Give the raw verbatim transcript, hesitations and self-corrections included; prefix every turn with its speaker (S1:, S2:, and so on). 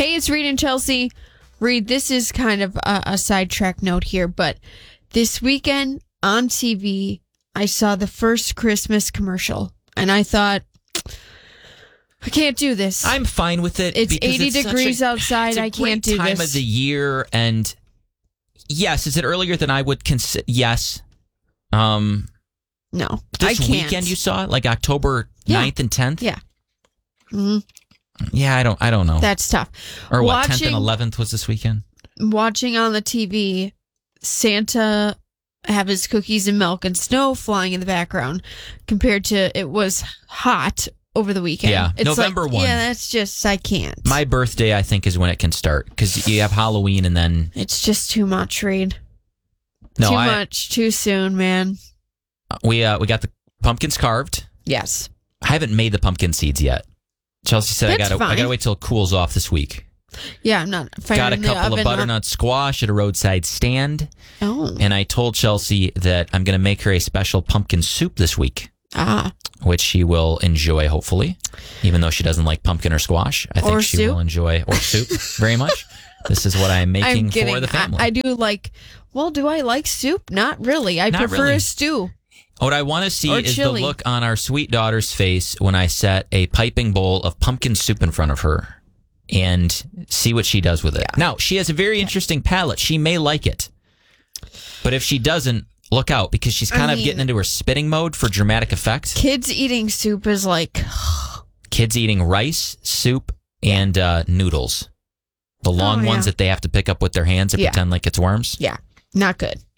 S1: Hey, it's Reed and Chelsea. Reed, this is kind of a, a sidetrack note here, but this weekend on T V, I saw the first Christmas commercial, and I thought, I can't do this.
S2: I'm fine with it.
S1: It's
S2: because
S1: eighty
S2: it's
S1: degrees
S2: a,
S1: outside. I can't do
S2: this. It's a great time of the year, and yes, is it earlier than I would consider? Yes. Um,
S1: no,
S2: this
S1: I can't.
S2: weekend you saw it, like October
S1: yeah.
S2: ninth and tenth?
S1: Yeah. Mm-hmm.
S2: Yeah, I don't I don't know.
S1: That's tough.
S2: Or what,
S1: watching,
S2: tenth and eleventh was this weekend?
S1: Watching on the T V, Santa have his cookies and milk and snow flying in the background compared to it was hot over the weekend.
S2: Yeah,
S1: it's
S2: November
S1: like,
S2: first.
S1: Yeah, that's just, I can't.
S2: My birthday, I think, is when it can start because you have Halloween and then...
S1: It's just too much, Reed.
S2: No,
S1: too
S2: I,
S1: much, too soon, man.
S2: We uh, we got the pumpkins carved.
S1: Yes.
S2: I haven't made the pumpkin seeds yet. Chelsea said
S1: That's
S2: I gotta
S1: fine.
S2: I gotta wait till it cools off this week.
S1: Yeah, I'm not firing
S2: Got a
S1: the
S2: couple of
S1: oven
S2: butternut squash at a roadside stand.
S1: Oh.
S2: And I told Chelsea that I'm going to make her a special pumpkin soup this week.
S1: Ah.
S2: Which she will enjoy, hopefully. Even though she doesn't like pumpkin or squash. I think
S1: or
S2: she
S1: soup.
S2: will enjoy, or soup, very much. This is what I'm making
S1: I'm kidding.
S2: for the family.
S1: I, I do like, well, do I like soup? Not really. I
S2: Not
S1: prefer
S2: really.
S1: a stew.
S2: What I want to see
S1: Or
S2: is
S1: chili.
S2: the look on our sweet daughter's face when I set a piping bowl of pumpkin soup in front of her and see what she does with it.
S1: Yeah.
S2: Now, she has a very interesting palate. She may like it. But if she doesn't, look out because she's kind
S1: I
S2: of
S1: mean,
S2: getting into her spitting mode for dramatic effect.
S1: Kids eating soup is like...
S2: Kids eating rice, soup, and uh, noodles. The long
S1: Oh, yeah.
S2: ones that they have to pick up with their hands and
S1: Yeah.
S2: pretend like it's worms.
S1: Yeah, not good.